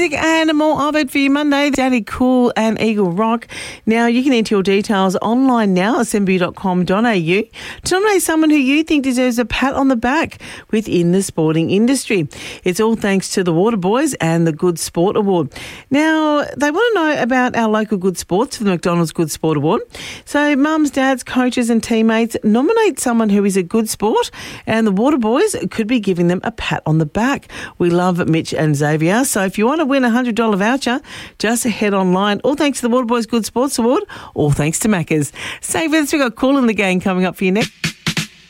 music and more of it for you Monday. Daddy Cool and Eagle Rock. Now, you can enter your details online now at smbu.com.au to nominate someone who you think deserves a pat on the back within the sporting industry. It's all thanks to the Waterboys and the Good Sport Award. Now, they want to know about our local good sports for the McDonald's Good Sport Award. So, mums, dads, coaches and teammates nominate someone who is a good sport, and the Waterboys could be giving them a pat on the back. We love Mitch and Xavier. So if you want to win a $100 voucher, just head online. All thanks to the Waterboys Good Sports Award. All thanks to Macca's. Save this. We've got Cool in the Gang coming up for you next.